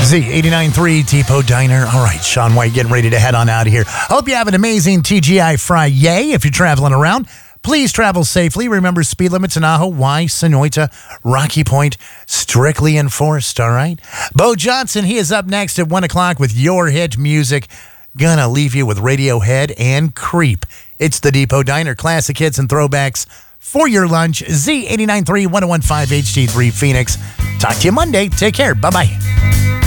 Z89.3 Depot Diner. All right, Sean White getting ready to head on out of here. Hope you have an amazing TGI Friday. If you're traveling around, please travel safely. Remember, speed limits in Ajo, Y, Sonoita, Rocky Point, strictly enforced, all right? Bo Johnson, he is up next at 1 o'clock with your hit music. Gonna leave you with Radiohead and Creep. It's the Depot Diner, classic hits and throwbacks for your lunch. Z89.3, 101.5 HD3 Phoenix. Talk to you Monday. Take care. Bye-bye.